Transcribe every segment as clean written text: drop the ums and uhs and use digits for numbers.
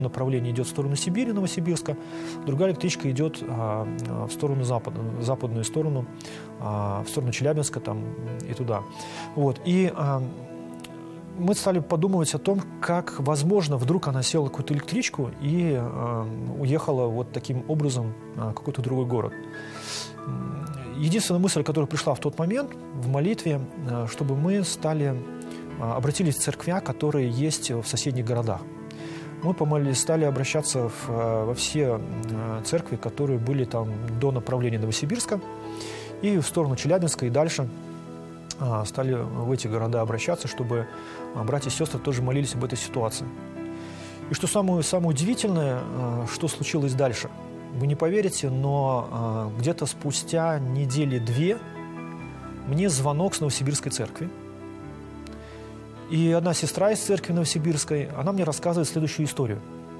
направление идет в сторону Сибири, Новосибирска, другая электричка идет в сторону западную сторону, в сторону Челябинска там, и туда. Вот. И мы стали подумывать о том, как, возможно, вдруг она села в какую-то электричку и уехала вот таким образом в какой-то другой город. Единственная мысль, которая пришла в тот момент в молитве, чтобы мы обратились в церквя, которые есть в соседних городах. Мы помолились, стали обращаться во все церкви, которые были там до направления Новосибирска, и в сторону Челябинска, и дальше стали в эти города обращаться, чтобы братья и сестры тоже молились об этой ситуации. И что самое удивительное, что случилось дальше. Вы не поверите, но где-то спустя недели-две мне звонок с Новосибирской церкви. И одна сестра из церкви Новосибирской, она мне рассказывает следующую историю.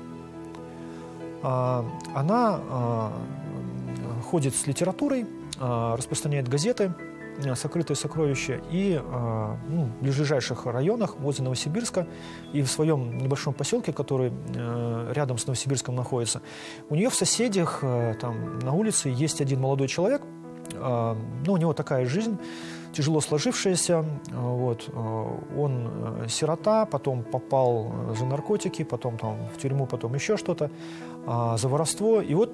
Она ходит с литературой, распространяет газеты «Сокрытое сокровище» и в ближайших районах возле Новосибирска и в своем небольшом поселке, который рядом с Новосибирском находится, у нее в соседях там, на улице есть один молодой человек, у него такая жизнь, тяжело сложившаяся, вот, он сирота, потом попал за наркотики, потом там, в тюрьму, потом еще что-то, за воровство, и вот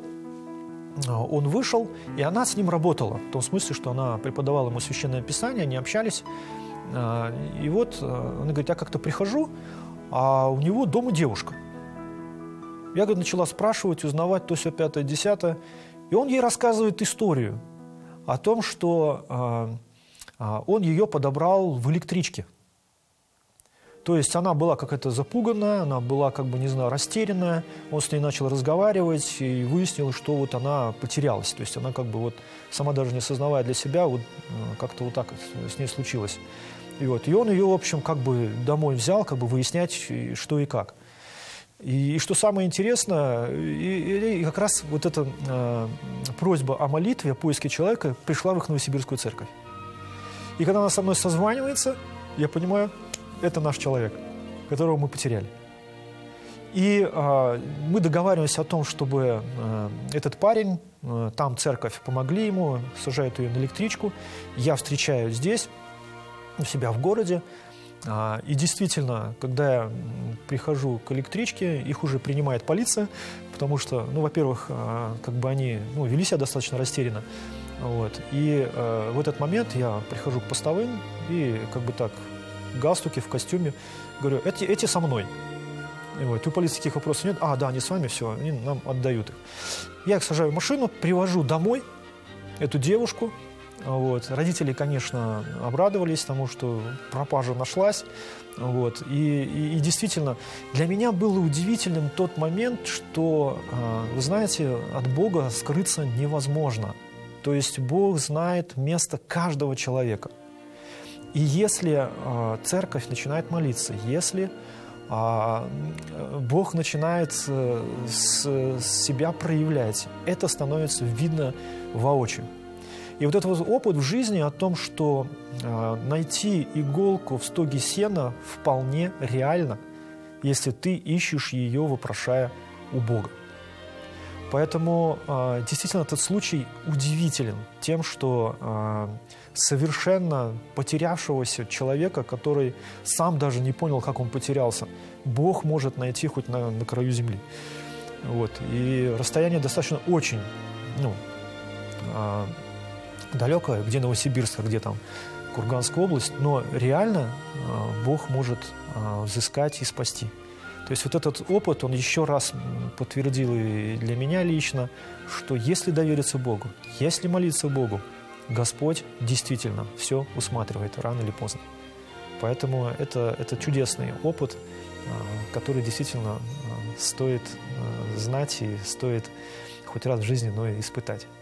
он вышел, и она с ним работала, в том смысле, что она преподавала ему Священное Писание, они общались, и вот она говорит, я как-то прихожу, а у него дома девушка. Я, говорит, начала спрашивать, узнавать, то все пятое, десятое, и он ей рассказывает историю о том, что он ее подобрал в электричке. То есть она была какая-то запуганная, она была, растерянная. Он с ней начал разговаривать и выяснил, что вот она потерялась. То есть она сама даже не осознавая для себя, как-то вот так с ней случилось. И он ее, в общем, домой взял, выяснять, что и как. И что самое интересное, и как раз вот эта просьба о молитве, о поиске человека пришла в их Новосибирскую церковь. И когда она со мной созванивается, я понимаю, это наш человек, которого мы потеряли. И мы договариваемся о том, чтобы этот парень, там церковь, помогли ему, сажают ее на электричку. Я встречаю здесь, у себя в городе. И действительно, когда я прихожу к электричке, их уже принимает полиция, потому что, во-первых, они вели себя достаточно растерянно. Вот. И в этот момент я прихожу к постовым и в галстуке, в костюме, говорю, эти со мной. И у полиции таких вопросов нет. Да, они с вами, все, они нам отдают их. Я их сажаю в машину, привожу домой эту девушку. Вот. Родители, конечно, обрадовались тому, что пропажа нашлась. Вот. И действительно, для меня было удивительным тот момент, что, вы знаете, от Бога скрыться невозможно. То есть Бог знает место каждого человека. И если церковь начинает молиться, если Бог начинает себя проявлять, это становится видно воочию. И вот этот опыт в жизни о том, что найти иголку в стоге сена вполне реально, если ты ищешь ее, вопрошая у Бога. Поэтому действительно этот случай удивителен тем, что совершенно потерявшегося человека, который сам даже не понял, как он потерялся, Бог может найти хоть на краю земли. Вот. И расстояние достаточно очень далекое, где Новосибирск, а где там Курганская область, но реально Бог может взыскать и спасти. То есть вот этот опыт, он еще раз подтвердил и для меня лично, что если довериться Богу, если молиться Богу, Господь действительно все усматривает рано или поздно. Поэтому это чудесный опыт, который действительно стоит знать и стоит хоть раз в жизни, но и испытать.